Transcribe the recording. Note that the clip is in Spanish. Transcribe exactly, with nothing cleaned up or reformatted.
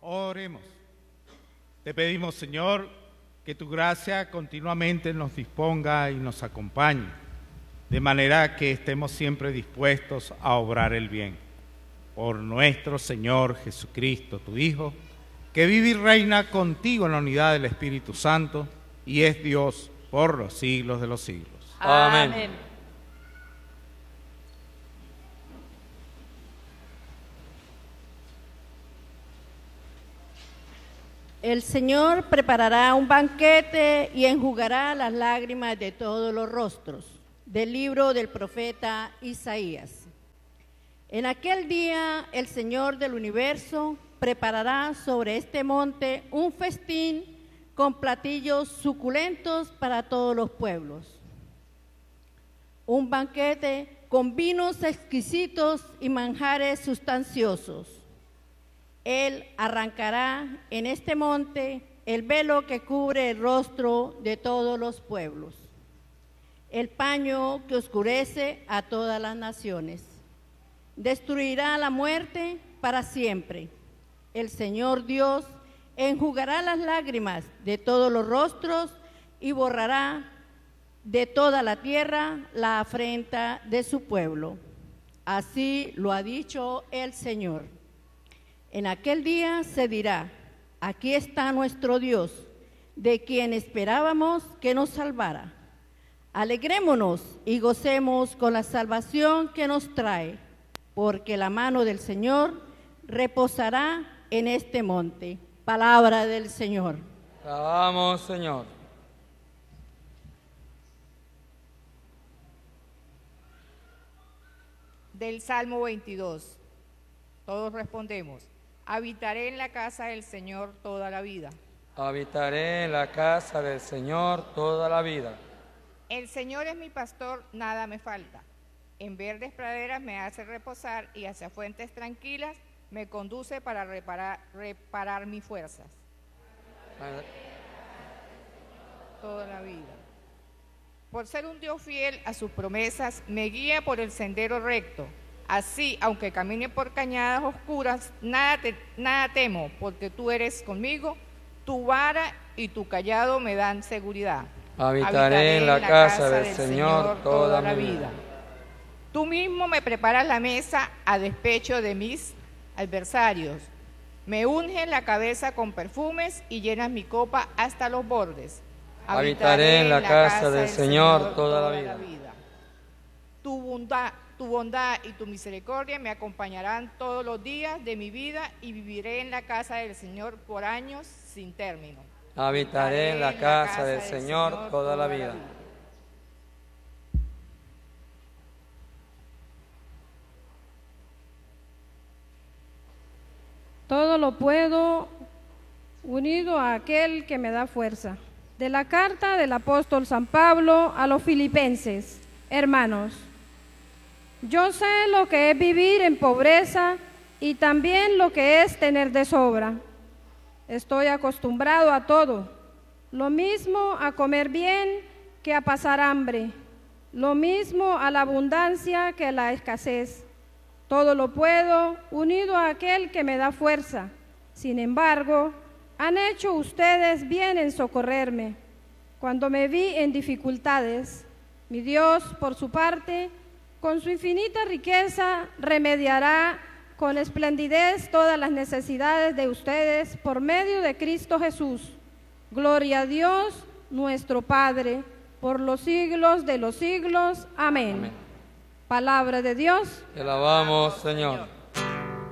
Oremos. Te pedimos, Señor, que tu gracia continuamente nos disponga y nos acompañe, de manera que estemos siempre dispuestos a obrar el bien. Por nuestro Señor Jesucristo, tu Hijo, que vive y reina contigo en la unidad del Espíritu Santo, y es Dios por los siglos de los siglos. Amén. Amén. El Señor preparará un banquete y enjugará las lágrimas de todos los rostros. Del libro del profeta Isaías. En aquel día el Señor del universo preparará sobre este monte un festín con platillos suculentos para todos los pueblos. Un banquete con vinos exquisitos y manjares sustanciosos. Él arrancará en este monte el velo que cubre el rostro de todos los pueblos, el paño que oscurece a todas las naciones. Destruirá la muerte para siempre. El Señor Dios enjugará las lágrimas de todos los rostros y borrará de toda la tierra la afrenta de su pueblo. Así lo ha dicho el Señor. En aquel día se dirá: aquí está nuestro Dios, de quien esperábamos que nos salvara. Alegrémonos y gocemos con la salvación que nos trae, porque la mano del Señor reposará en este monte. Palabra del Señor. Te alabamos, Señor. Del Salmo veintidós. Todos respondemos: habitaré en la casa del Señor toda la vida. Habitaré en la casa del Señor toda la vida. El Señor es mi pastor, nada me falta. En verdes praderas me hace reposar y hacia fuentes tranquilas me conduce para reparar, reparar mis fuerzas. Toda la vida. Por ser un Dios fiel a sus promesas, me guía por el sendero recto. Así, aunque camine por cañadas oscuras, nada, te, nada temo, porque tú eres conmigo, tu vara y tu callado me dan seguridad. Habitaré, Habitaré en la, la casa, casa del, del Señor, Señor toda, toda la vida. vida. Tú mismo me preparas la mesa a despecho de mis adversarios. Me unges la cabeza con perfumes y llenas mi copa hasta los bordes. Habitaré en la, la casa, casa del Señor, Señor toda, toda la vida. La vida. Tu bondad, tu bondad y tu misericordia me acompañarán todos los días de mi vida y viviré en la casa del Señor por años sin término. Habitaré en la casa, casa del, del Señor, Señor toda la vida. La vida. Todo lo puedo unido a aquel que me da fuerza. De la carta del apóstol San Pablo a los filipenses. Hermanos, yo sé lo que es vivir en pobreza y también lo que es tener de sobra. Estoy acostumbrado a todo, lo mismo a comer bien que a pasar hambre, lo mismo a la abundancia que a la escasez. Todo lo puedo unido a aquel que me da fuerza. Sin embargo, han hecho ustedes bien en socorrerme. Cuando me vi en dificultades, mi Dios, por su parte, con su infinita riqueza, remediará con esplendidez todas las necesidades de ustedes por medio de Cristo Jesús. Gloria a Dios, nuestro Padre, por los siglos de los siglos. Amén. Amén. Palabra de Dios. Te alabamos, Señor.